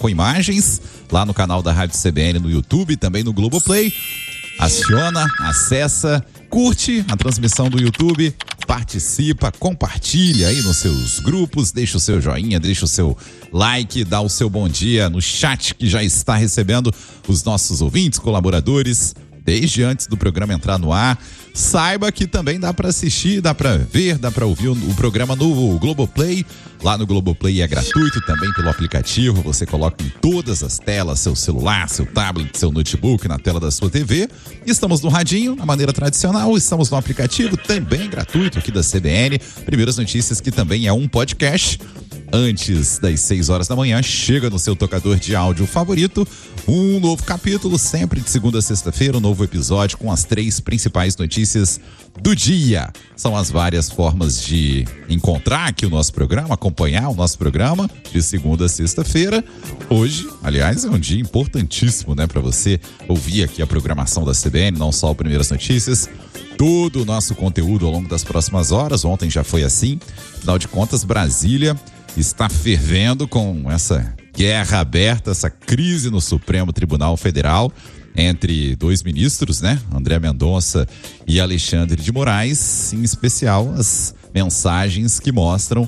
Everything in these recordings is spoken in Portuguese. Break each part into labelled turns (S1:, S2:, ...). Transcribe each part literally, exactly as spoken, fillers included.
S1: com imagens lá no canal da Rádio C B N no YouTube, também no Globoplay. Aciona, acessa, curte a transmissão do YouTube, participa, compartilha aí nos seus grupos, deixa o seu joinha, deixa o seu like, dá o seu bom dia no chat que já está recebendo os nossos ouvintes, colaboradores, desde antes do programa entrar no ar. Saiba que também dá para assistir, dá para ver, dá para ouvir o, o programa no Globoplay. Lá no Globoplay é gratuito também pelo aplicativo. Você coloca em todas as telas, seu celular, seu tablet, seu notebook, na tela da sua T V. Estamos no radinho, na maneira tradicional. Estamos no aplicativo, também gratuito aqui da C B N. Primeiras Notícias, que também é um podcast. Antes das seis horas da manhã, chega no seu tocador de áudio favorito um novo capítulo, sempre de segunda a sexta-feira, um novo episódio com as três principais notícias do dia. São as várias formas de encontrar aqui o nosso programa, acompanhar o nosso programa de segunda a sexta-feira. Hoje, aliás, é um dia importantíssimo, né, para você ouvir aqui a programação da C B N, não só o Primeiras Notícias, todo o nosso conteúdo ao longo das próximas horas. Ontem já foi assim. Afinal de contas, Brasília está fervendo com essa guerra aberta, essa crise no Supremo Tribunal Federal entre dois ministros, né? André Mendonça e Alexandre de Moraes, em especial as mensagens que mostram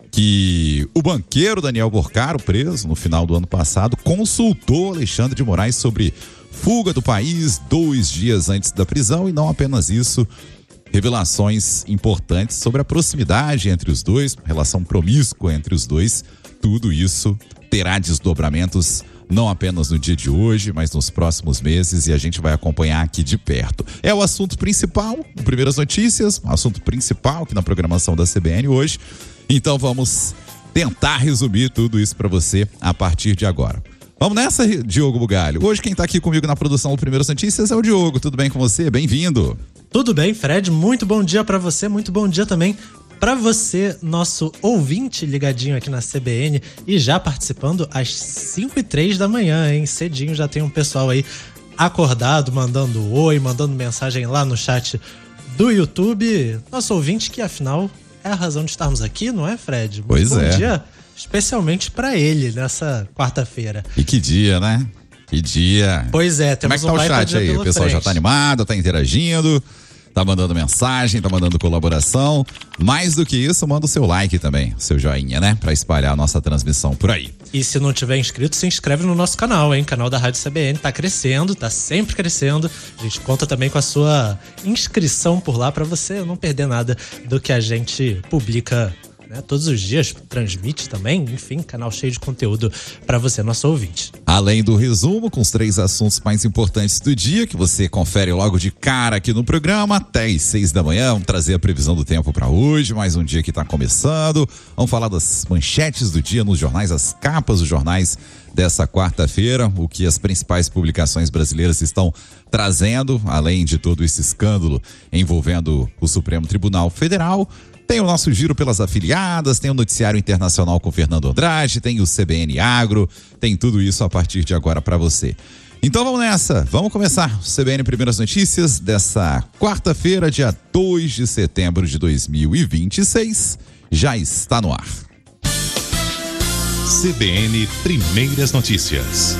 S1: que o banqueiro Daniel Porcaro, preso no final do ano passado, consultou Alexandre de Moraes sobre fuga do país dois dias antes da prisão. E não apenas isso, revelações importantes sobre a proximidade entre os dois, relação promíscua entre os dois. Tudo isso terá desdobramentos não apenas no dia de hoje, mas nos próximos meses, e a gente vai acompanhar aqui de perto. É o assunto principal, o Primeiras Notícias, o assunto principal aqui na programação da C B N hoje. Então vamos tentar resumir tudo isso para você a partir de agora. Vamos nessa, Diogo Bugalho. Hoje quem tá aqui comigo na produção do Primeiras Notícias é o Diogo. Tudo bem com você? Bem-vindo.
S2: Tudo bem, Fred, muito bom dia pra você, muito bom dia também pra você, nosso ouvinte ligadinho aqui na C B N e já participando às cinco e três da manhã, hein? Cedinho já tem um pessoal aí acordado, mandando oi, mandando mensagem lá no chat do YouTube. Nosso ouvinte que, afinal, é a razão de estarmos aqui, não é, Fred? Muito
S1: pois
S2: bom
S1: é.
S2: dia, especialmente pra ele, nessa quarta-feira.
S1: E que dia, né? Que dia.
S2: Pois é, temos
S1: Como é que tá
S2: um
S1: o chat aí? O pessoal
S2: frente.
S1: já tá animado, tá interagindo, tá mandando mensagem, tá mandando colaboração. Mais do que isso, manda o seu like também, o seu joinha, né? Pra espalhar a nossa transmissão por aí.
S2: E se não tiver inscrito, se inscreve no nosso canal, hein? Canal da Rádio C B N tá crescendo, tá sempre crescendo. A gente conta também com a sua inscrição por lá pra você não perder nada do que a gente publica, né, todos os dias, transmite também, enfim, canal cheio de conteúdo para você, nosso ouvinte.
S1: Além do resumo, com os três assuntos mais importantes do dia, que você confere logo de cara aqui no programa, até às seis da manhã, vamos trazer a previsão do tempo para hoje, mais um dia que está começando, vamos falar das manchetes do dia nos jornais, as capas dos jornais dessa quarta-feira, o que as principais publicações brasileiras estão trazendo, além de todo esse escândalo envolvendo o Supremo Tribunal Federal. Tem o nosso giro pelas afiliadas, tem o noticiário internacional com Fernando Andrade, tem o C B N Agro, tem tudo isso a partir de agora para você. Então vamos nessa, vamos começar o C B N Primeiras Notícias dessa quarta-feira, dia dois de setembro de dois mil e vinte e seis, já está no ar.
S3: C B N Primeiras Notícias.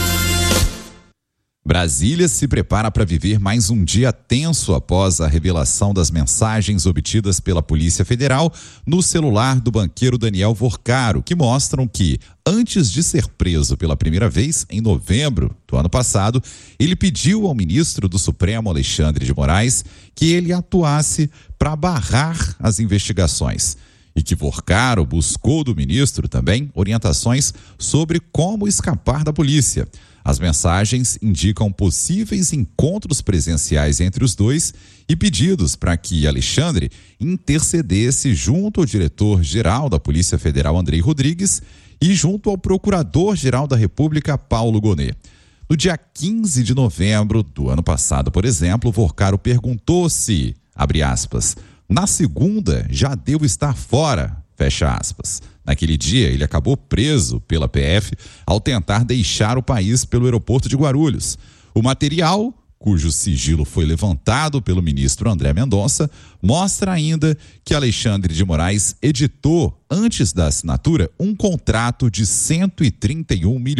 S1: Brasília se prepara para viver mais um dia tenso após a revelação das mensagens obtidas pela Polícia Federal no celular do banqueiro Daniel Porcaro, que mostram que, antes de ser preso pela primeira vez, em novembro do ano passado, ele pediu ao ministro do Supremo, Alexandre de Moraes, que ele atuasse para barrar as investigações. E que Porcaro buscou do ministro também orientações sobre como escapar da polícia. As mensagens indicam possíveis encontros presenciais entre os dois e pedidos para que Alexandre intercedesse junto ao diretor-geral da Polícia Federal, Andrei Rodrigues, e junto ao Procurador-Geral da República, Paulo Gonet. No dia quinze de novembro do ano passado, por exemplo, Porcaro perguntou se, abre aspas, na segunda já devo estar fora, fecha aspas. Naquele dia, ele acabou preso pela P F ao tentar deixar o país pelo aeroporto de Guarulhos. O material, cujo sigilo foi levantado pelo ministro André Mendonça, mostra ainda que Alexandre de Moraes editou, antes da assinatura, um contrato de cento e trinta e um milhões